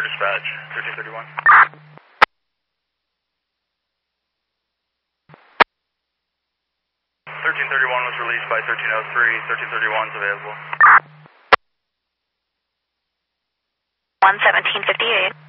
dispatch, 1331. 1331 was released by 1303, 1331 is available. 11758.